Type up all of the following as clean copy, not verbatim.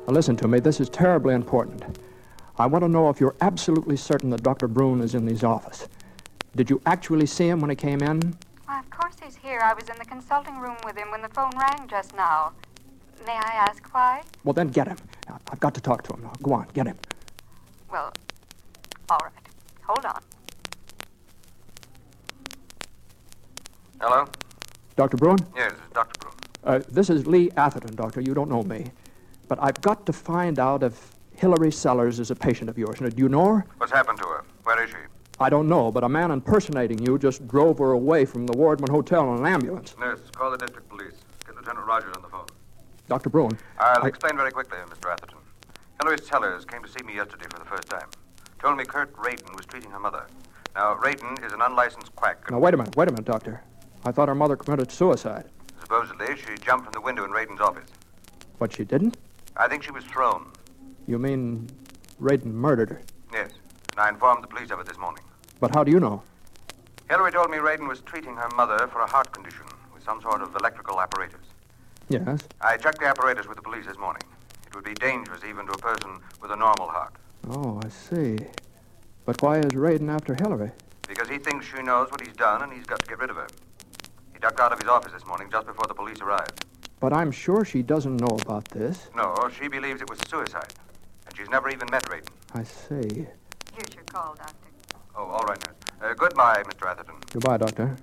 Now, listen to me. This is terribly important. I want to know if you're absolutely certain that Dr. Brune is in his office. Did you actually see him when he came in? Why, of course he's here. I was in the consulting room with him when the phone rang just now. May I ask why? Well, then get him. I've got to talk to him now. Go on, get him. Well, all right. Hold on. Hello? Dr. Brune? Yes, it's Dr. Brune. This is Lee Atherton, Doctor. You don't know me. But I've got to find out if Hillary Sellers is a patient of yours. Now, do you know her? What's happened to her? Where is she? I don't know, but a man impersonating you just drove her away from the Wardman Hotel in an ambulance. Nurse, call the district police. Get Lieutenant Rogers on the phone. Dr. Brune. I'll explain very quickly, Mr. Atherton. Hillary Sellers came to see me yesterday for the first time. Told me Kurt Radin was treating her mother. Now, Radin is an unlicensed quack. Now, wait a minute, Doctor. I thought her mother committed suicide. Supposedly, she jumped from the window in Radin's office. But she didn't? I think she was thrown. You mean Radin murdered her? Yes, and I informed the police of it this morning. But how do you know? Hillary told me Radin was treating her mother for a heart condition with some sort of electrical apparatus. Yes? I checked the apparatus with the police this morning. It would be dangerous even to a person with a normal heart. Oh, I see. But why is Radin after Hillary? Because he thinks she knows what he's done and he's got to get rid of her. He ducked out of his office this morning just before the police arrived. But I'm sure she doesn't know about this. No, she believes it was suicide. And she's never even met Radin. I see. Here's your call, Doctor. Oh, all right, nurse. Goodbye, Mr. Atherton. Goodbye, Doctor.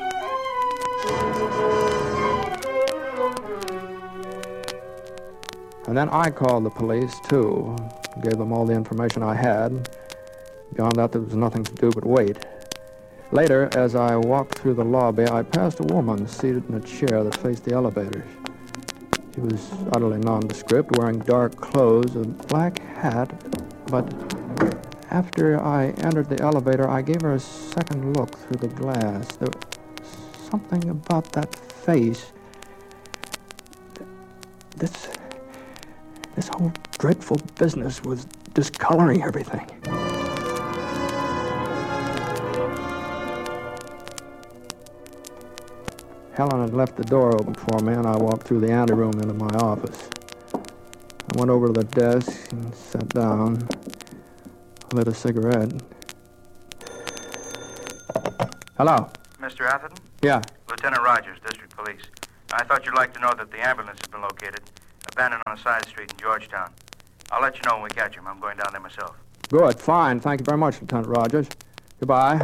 And then I called the police, too. Gave them all the information I had. Beyond that, there was nothing to do but wait. Later, as I walked through the lobby, I passed a woman seated in a chair that faced the elevators. She was utterly nondescript, wearing dark clothes, a black hat, but after I entered the elevator, I gave her a second look through the glass. There was something about that face. This whole dreadful business was discoloring everything. Helen had left the door open for me, and I walked through the anteroom into my office. I went over to the desk and sat down, lit a cigarette. Hello? Mr. Atherton? Yeah. Lieutenant Rogers, District Police. I thought you'd like to know that the ambulance has been located, abandoned on a side street in Georgetown. I'll let you know when we catch him. I'm going down there myself. Good, fine. Thank you very much, Lieutenant Rogers. Goodbye.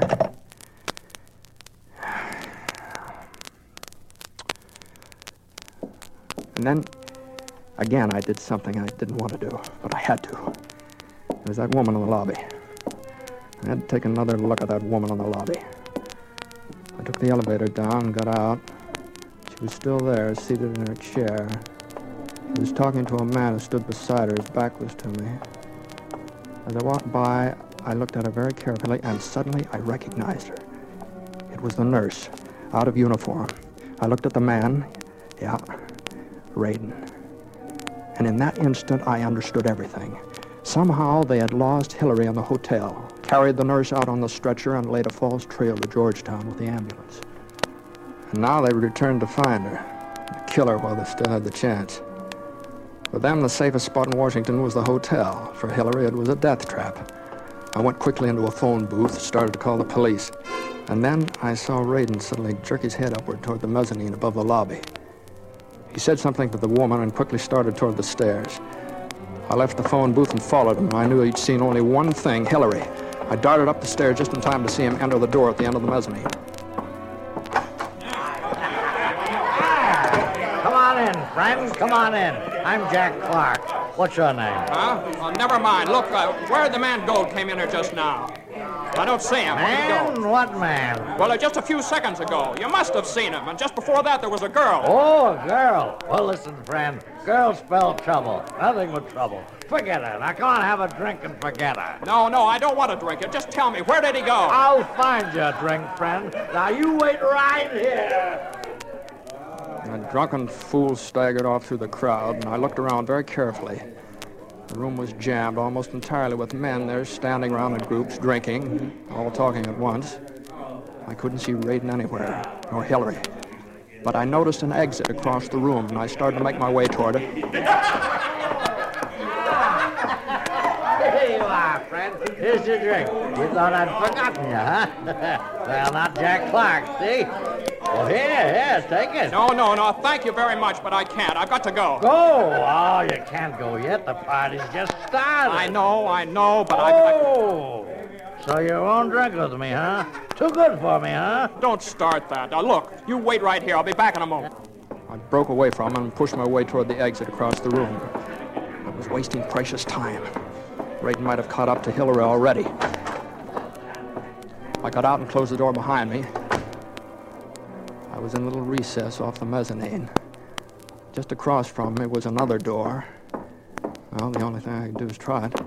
And then, again, I did something I didn't want to do, but I had to. There was that woman in the lobby. I had to take another look at that woman in the lobby. I took the elevator down, got out. She was still there, seated in her chair. She was talking to a man who stood beside her. His back was to me. As I walked by, I looked at her very carefully, and suddenly I recognized her. It was the nurse, out of uniform. I looked at the man. Yeah, Radin. And in that instant, I understood everything. Somehow, they had lost Hillary in the hotel, carried the nurse out on the stretcher, and laid a false trail to Georgetown with the ambulance. And now they returned to find her, and kill her while they still had the chance. For them, the safest spot in Washington was the hotel. For Hillary, it was a death trap. I went quickly into a phone booth, started to call the police. And then I saw Radin suddenly jerk his head upward toward the mezzanine above the lobby. He said something to the woman and quickly started toward the stairs. I left the phone booth and followed him. I knew he'd seen only one thing, Hillary. I darted up the stairs just in time to see him enter the door at the end of the mezzanine. Come on in, friends. Come on in. I'm Jack Clark. What's your name? Huh? Oh, never mind. Look, where'd the man go came in here just now? I don't see him. Man? What man? Well, just a few seconds ago. You must have seen him. And just before that, there was a girl. Oh, a girl. Well, listen, friend. Girls spell trouble. Nothing but trouble. Forget her. Now, go on, have a drink and forget her. No, I don't want to drink it. Just tell me, where did he go? I'll find you a drink, friend. Now, you wait right here. A drunken fool staggered off through the crowd, and I looked around very carefully. The room was jammed almost entirely with men there standing around in groups, drinking, all talking at once. I couldn't see Radin anywhere, nor Hillary. But I noticed an exit across the room, and I started to make my way toward it. friend. Here's your drink. You thought I'd forgotten you, huh? Well, not Jack Clark, see? Well, here, take it. No, thank you very much, but I can't. I've got to go. Go? Oh, you can't go yet. The party's just started. I know, but Oh! So you won't drink with me, huh? Too good for me, huh? Don't start that. Now, look, you wait right here. I'll be back in a moment. I broke away from him and pushed my way toward the exit across the room. I was wasting precious time. Raiden might have caught up to Hillary already. I got out and closed the door behind me. I was in a little recess off the mezzanine. Just across from me was another door. Well, the only thing I could do is try it.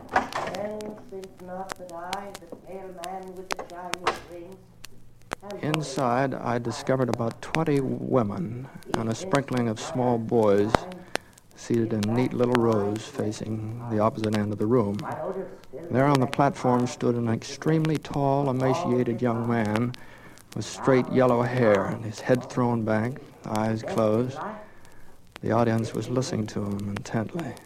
Inside, I discovered about 20 women and a sprinkling of small boys seated in neat little rows facing the opposite end of the room. There on the platform stood an extremely tall, emaciated young man with straight yellow hair and his head thrown back, eyes closed. The audience was listening to him intently.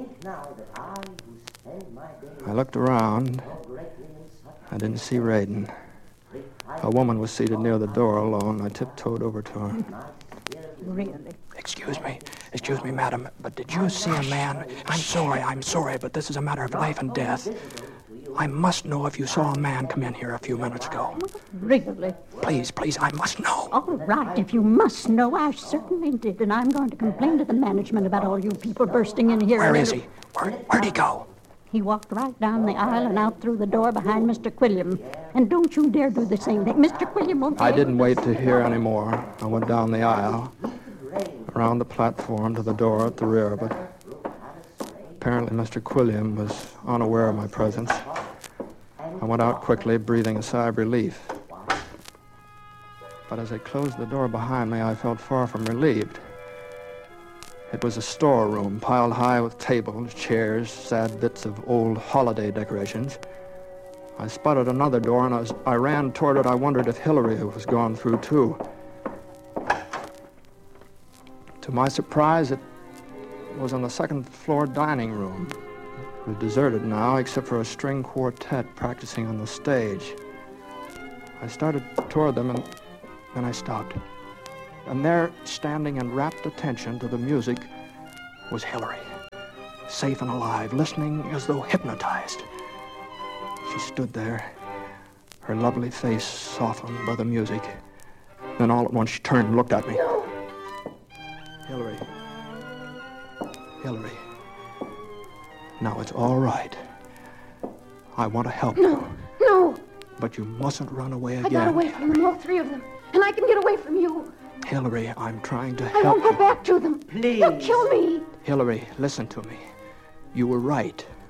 I looked around. I didn't see Raiden. A woman was seated near the door alone. I tiptoed over to her. Really? Excuse me, madam, but did you see a man? I'm sorry, but this is a matter of life and death. I must know if you saw a man come in here a few minutes ago. Really? Please, I must know. All right, if you must know, I certainly did, and I'm going to complain to the management about all you people bursting in here. Where is he? Where'd he go? He walked right down the aisle and out through the door behind Mr. Quilliam. And don't you dare do the same thing. Mr. Quilliam won't... I didn't wait to hear any more. I went down the aisle, around the platform to the door at the rear, but apparently Mr. Quilliam was unaware of my presence. I went out quickly, breathing a sigh of relief. But as I closed the door behind me, I felt far from relieved. It was a storeroom, piled high with tables, chairs, sad bits of old holiday decorations. I spotted another door, and as I ran toward it, I wondered if Hillary was gone through, too. To my surprise, it was in the second-floor dining room. It was deserted now, except for a string quartet practicing on the stage. I started toward them, and then I stopped. And there, standing in rapt attention to the music, was Hillary, safe and alive, listening as though hypnotized. She stood there, her lovely face softened by the music. Then all at once she turned and looked at me. Hillary. Now it's all right. I want to help you. No. But you mustn't run away again. I got away from them, all three of them. And I can get away from you. Hillary, I'm trying to I help won't you. go back to them. Please. They'll kill me. Hillary, listen to me. You were right.